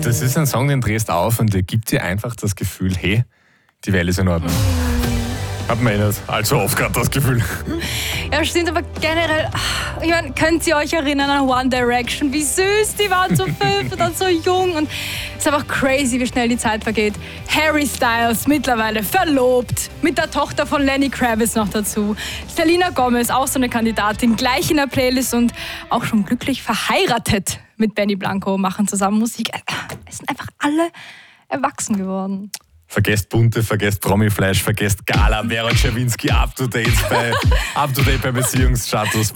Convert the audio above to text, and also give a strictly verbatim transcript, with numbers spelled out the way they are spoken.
Das ist ein Song, den drehst du auf und der gibt dir einfach das Gefühl, hey, die Welt ist in Ordnung. Hat man eh nicht allzu oft gerade das Gefühl. Ja, stimmt, aber generell, ich meine, könnt ihr euch erinnern an One Direction? Wie süß, die waren so fünf und dann so jung. Und es ist einfach crazy, wie schnell die Zeit vergeht. Harry Styles mittlerweile verlobt, mit der Tochter von Lenny Kravitz noch dazu. Selena Gomez, auch so eine Kandidatin, gleich in der Playlist und auch schon glücklich verheiratet mit Benny Blanco, machen zusammen Musik. Es sind einfach alle erwachsen geworden. Vergesst Bunte, vergesst Promiflash, vergesst Gala, Vera Czerwinski, up to date bei, up to date bei Beziehungsstatus.